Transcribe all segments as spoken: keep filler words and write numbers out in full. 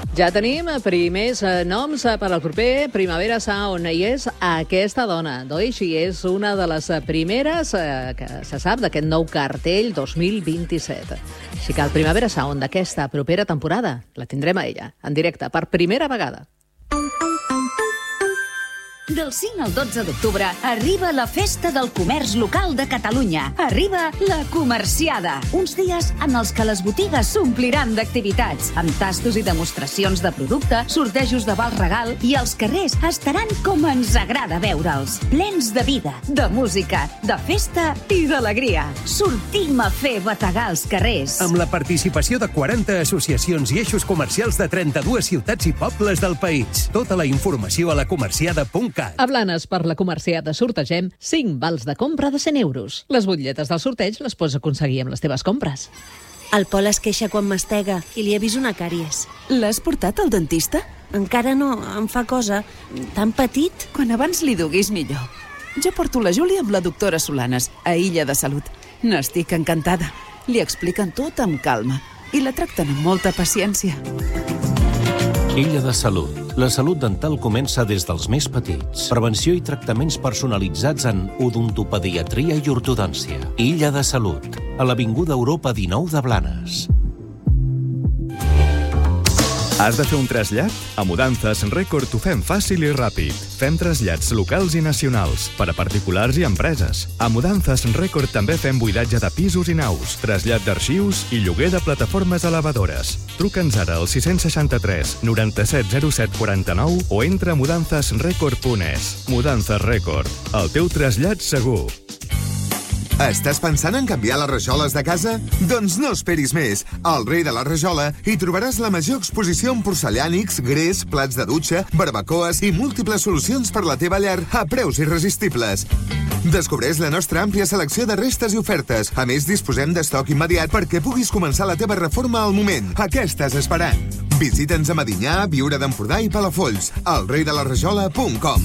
Ja tenim primers noms per al proper Primavera Sound, i és aquesta dona, Doechii, és una de les primeres que se sap d'aquest nou cartell dos mil vint-i-set. Així que el Primavera Sound d'aquesta propera temporada la tindrem a ella, en directe, per primera vegada. Del cinc al dotze d'octubre arriba la Festa del Comerç Local de Catalunya. Arriba la Comerciada. Uns dies en els que les botigues s'ompliran d'activitats, amb tastos i demostracions de producte, sortejos de val regal, i els carrers estaran com ens agrada veure'ls. Plens de vida, de música, de festa i d'alegria. Sortim a fer bategar els carrers. Amb la participació de quaranta associacions i eixos comercials de trenta-dues ciutats i pobles del país. Tota la informació a la comerciada punt cat. A Blanes, per la Comerciada sortegem cinc vals de compra de cent euros. Les butlletes del sorteig les pots aconseguir amb les teves compres. El Pol es queixa quan mastega i li he vist una càries. L'has portat al dentista? Encara no, em fa cosa. Tan petit. Quan abans li duguis millor. Jo porto la Júlia amb la doctora Solanes, a Illa de Salut. N'estic encantada. Li expliquen tot amb calma i la tracten amb molta paciència. Illa de Salut. La salut dental comença des dels més petits. Prevenció i tractaments personalitzats en odontopediatria i ortodòncia. Illa de Salut, a l'Avinguda Europa dinou de Blanes. Has de fer un trasllat? A Mudances Record t'ho fem fàcil i ràpid. Fem trasllats locals i nacionals, per a particulars i empreses. A Mudances Record també fem buidatge de pisos i naus, trasllat d'arxius i lloguer de plataformes elevadores. Truca'ns ara al sis seixanta-tres noranta-set zero set quaranta-nou o entra a mudances record punt es. Mudances Record, el teu trasllat segur. Estàs pensant en canviar les rajoles de casa? Doncs no esperis més. Al Rei de la Rajola hi trobaràs la major exposició en porcellànics, gres, plats de dutxa, barbacoes i múltiples solucions per la teva llar a preus irresistibles. Descobreix la nostra àmplia selecció de restes i ofertes. A més, disposem d'estoc immediat perquè puguis començar la teva reforma al moment. A què estàs esperant? Visita'ns a Medinyà, Biure d'Empordà i Palafolls. al rei de la rajola punt com.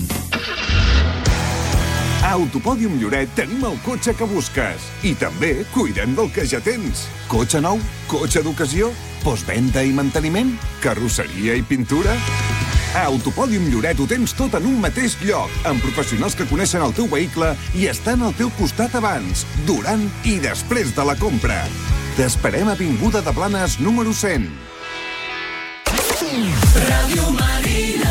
A Autopòdium Lloret tenim el cotxe que busques. I també cuidem del que ja tens. Cotxe nou? Cotxe d'ocasió? Postvenda i manteniment? Carrosseria i pintura? A Autopòdium Lloret ho tens tot en un mateix lloc, amb professionals que coneixen el teu vehicle i estan al teu costat abans, durant i després de la compra. T'esperem a Avinguda de Blanes número cent. Ràdio Marina.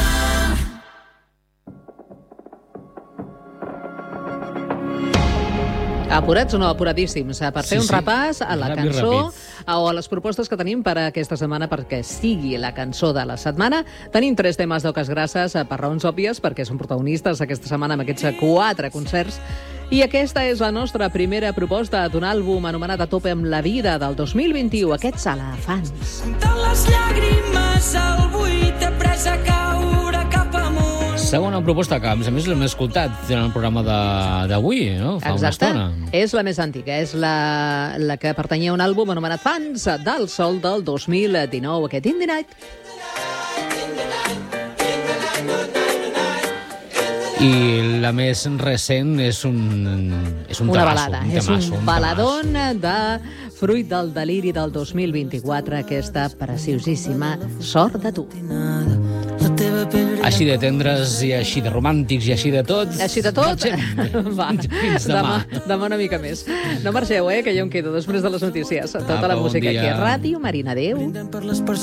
Apurats o no apuradíssims per fer Sí, un sí. repàs a la Ràpid, cançó ràpid. o a les propostes que tenim per aquesta setmana perquè sigui la cançó de la setmana. Tenim tres temes d'oques grasses per raons òbvies, perquè són protagonistes aquesta setmana amb aquests quatre concerts. I aquesta és la nostra primera proposta d'un àlbum anomenat A tope amb la vida del dos mil vint-i-u, aquests elefants. Tant les llàgrimes al buit he pres a caure cap amunt. Segona proposta que, a més a més, l'hem escoltat en el programa de- d'avui, no? Fa una Exacte. estona. És la més antiga, és la, la que pertanyia a un àlbum anomenat Fans del Sol del dos mil dinou, aquest In the Night. I la més recent és un, és un Una temasso, balada, un és temasso, un baladón de fruit del deliri del dos mil vint-i-quatre, aquesta preciosíssima Sort de tu. Així de tendres i així de romàntics i així de tot. Així de tot? Marxem. Va, Fins demà. demà. Demà una mica més. No marxeu, eh, que jo em quedo després de les notícies. Tota Apa, la bon música dia. aquí a Ràdio Marina. Adéu.